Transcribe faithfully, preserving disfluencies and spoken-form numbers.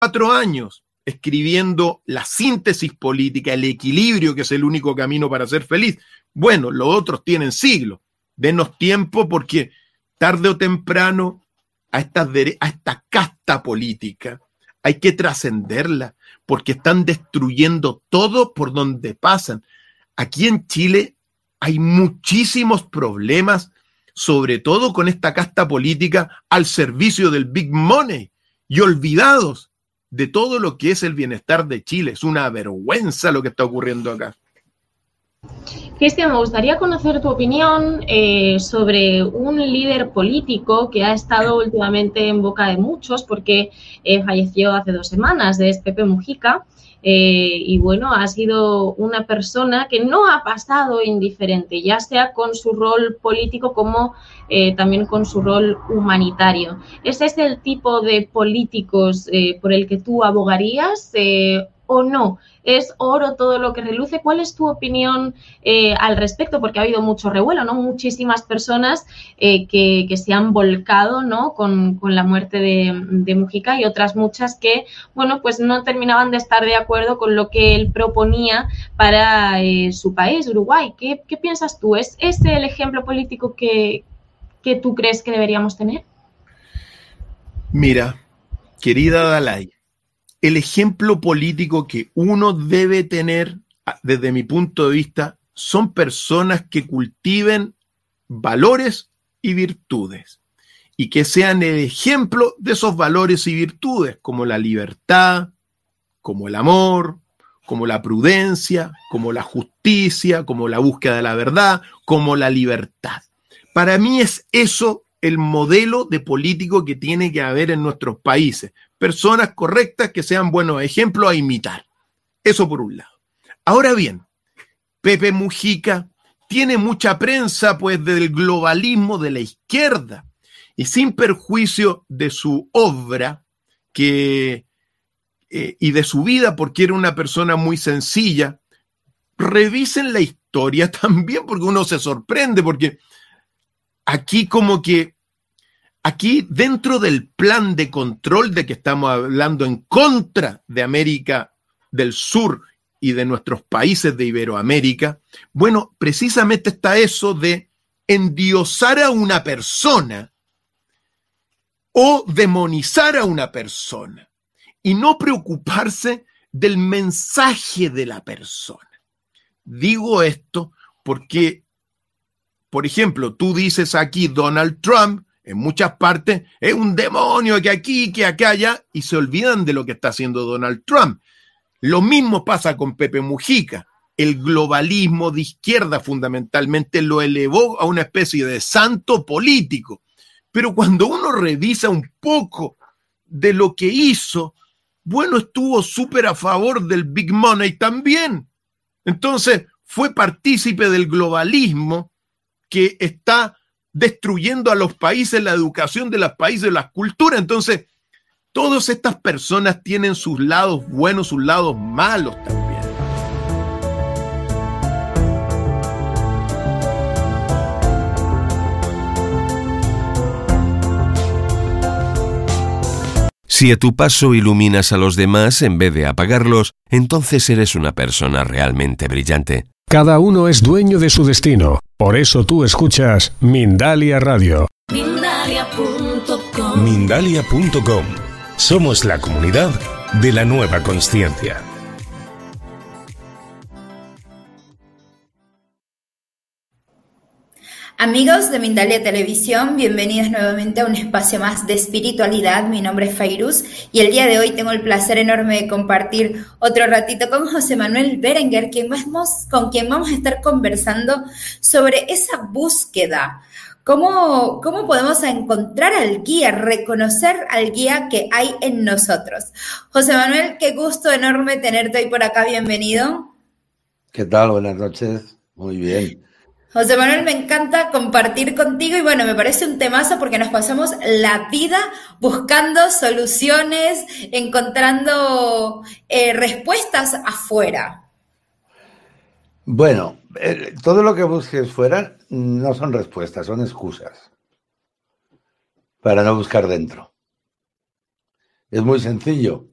cuatro años escribiendo la síntesis política, el equilibrio, que es el único camino para ser feliz. Bueno, los otros tienen siglos. Denos tiempo, porque tarde o temprano a esta, a esta casta política hay que trascenderla, porque están destruyendo todo por donde pasan. Aquí en Chile hay muchísimos problemas, sobre todo con esta casta política al servicio del big money y olvidados de todo lo que es el bienestar de Chile. Es una vergüenza lo que está ocurriendo acá. Cristian, me gustaría conocer tu opinión eh, sobre un líder político que ha estado últimamente en boca de muchos, porque eh, falleció hace dos semanas, es Pepe Mujica. Eh, y bueno, ha sido una persona que no ha pasado indiferente, ya sea con su rol político como eh, también con su rol humanitario. ¿Ese es el tipo de políticos eh, por el que tú abogarías eh, o no? ¿Es oro todo lo que reluce? ¿Cuál es tu opinión eh, al respecto? Porque ha habido mucho revuelo, ¿no? Muchísimas personas eh, que, que se han volcado, ¿no? con, con la muerte de, de Mujica, y otras muchas que, bueno, pues no terminaban de estar de acuerdo con lo que él proponía para eh, su país, Uruguay. ¿Qué, qué piensas tú? ¿Es ese el ejemplo político que, que tú crees que deberíamos tener? Mira, querida Dalai, el ejemplo político que uno debe tener, desde mi punto de vista, son personas que cultiven valores y virtudes y que sean el ejemplo de esos valores y virtudes, como la libertad, como el amor, como la prudencia, como la justicia, como la búsqueda de la verdad, como la libertad. Para mí es eso el modelo de político que tiene que haber en nuestros países. Personas correctas que sean buenos ejemplos a imitar. Eso por un lado. Ahora bien, Pepe Mujica tiene mucha prensa, pues, del globalismo de la izquierda, y sin perjuicio de su obra que, eh, y de su vida, porque era una persona muy sencilla, revisen la historia también, porque uno se sorprende, porque aquí como que Aquí, dentro del plan de control de que estamos hablando en contra de América del Sur y de nuestros países de Iberoamérica, bueno, precisamente está eso de endiosar a una persona o demonizar a una persona y no preocuparse del mensaje de la persona. Digo esto porque, por ejemplo, tú dices aquí Donald Trump, en muchas partes, es un demonio que aquí, que acá, allá, y se olvidan de lo que está haciendo Donald Trump. Lo mismo pasa con Pepe Mujica. El globalismo de izquierda fundamentalmente lo elevó a una especie de santo político. Pero cuando uno revisa un poco de lo que hizo, bueno, estuvo súper a favor del Big Money también. Entonces, fue partícipe del globalismo que está destruyendo a los países, la educación de los países, las culturas. Entonces, todas estas personas tienen sus lados buenos, sus lados malos también. Si a tu paso iluminas a los demás en vez de apagarlos, entonces eres una persona realmente brillante. Cada uno es dueño de su destino. Por eso tú escuchas Mindalia Radio. Mindalia punto com. Mindalia punto com. Somos la comunidad de la nueva consciencia. Amigos de Mindalia Televisión, bienvenidos nuevamente a un espacio más de espiritualidad. Mi nombre es Fairuz y el día de hoy tengo el placer enorme de compartir otro ratito con José Manuel Berenguer, quien vamos, con quien vamos a estar conversando sobre esa búsqueda. ¿Cómo, ¿Cómo podemos encontrar al guía, reconocer al guía que hay en nosotros? José Manuel, qué gusto enorme tenerte hoy por acá, bienvenido. ¿Qué tal? Buenas noches, muy bien. José Manuel, me encanta compartir contigo y bueno, me parece un temazo porque nos pasamos la vida buscando soluciones, encontrando eh, respuestas afuera. Bueno, eh, todo lo que busques fuera no son respuestas, son excusas para no buscar dentro. Es muy sencillo.